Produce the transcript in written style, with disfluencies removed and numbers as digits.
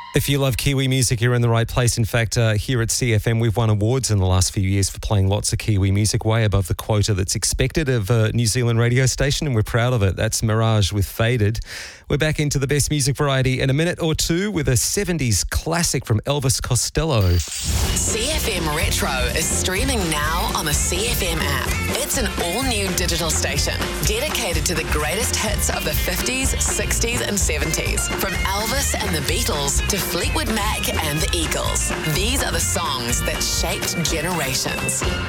If you love Kiwi music, you're in the right place. In fact, here at CFM, we've won awards in the last few years for playing lots of Kiwi music, way above the quota that's expected of a New Zealand radio station, and we're proud of it. That's Mirage with Faded. We're back into the best music variety in a minute or two with a 70s classic from Elvis Costello. CFM Retro is streaming now on the CFM app. It's an all-new digital station dedicated to the greatest hits of the 50s, 60s and 70s. From Elvis and the Beatles to Fleetwood Mac and the Eagles. These are the songs that shaped generations.